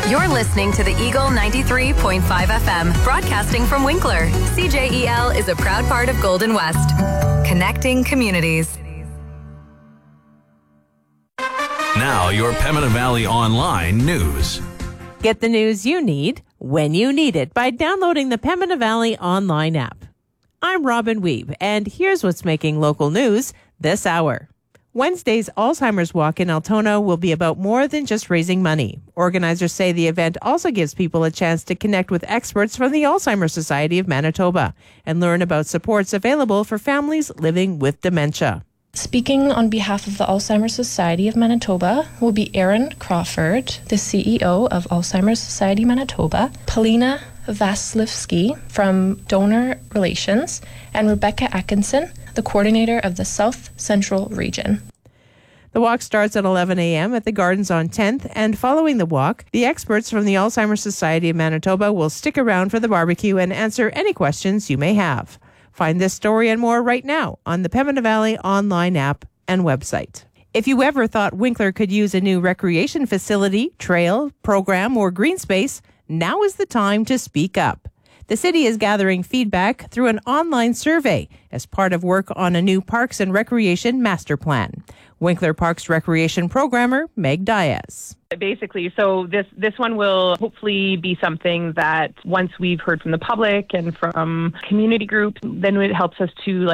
You're listening to the Eagle 93.5 FM, broadcasting from Winkler. CJEL is a proud part of Golden West, connecting communities. Now, your Pembina Valley Online news. Get the news you need when you need it by downloading the Pembina Valley Online app. I'm Robin Weeb, and here's what's making local news this hour. Wednesday's Alzheimer's Walk in Altona will be about more than just raising money. Organizers say the event also gives people a chance to connect with experts from the Alzheimer's Society of Manitoba and learn about supports available for families living with dementia. Speaking on behalf of the Alzheimer's Society of Manitoba will be Aaron Crawford, the CEO of Alzheimer's Society Manitoba, Polina Vasilevsky from Donor Relations, and Rebecca Atkinson, the coordinator of the South Central Region. The walk starts at 11 a.m. at the Gardens on 10th, and following the walk, the experts from the Alzheimer's Society of Manitoba will stick around for the barbecue and answer any questions you may have. Find this story and more right now on the Pembina Valley Online app and website. If you ever thought Winkler could use a new recreation facility, trail, program, or green space, now is the time to speak up. The city is gathering feedback through an online survey as part of work on a new Parks and Recreation Master Plan. Winkler Parks Recreation Programmer Meg Diaz. Basically, so this one will hopefully be something that once we've heard from the public and from community groups, then it helps us to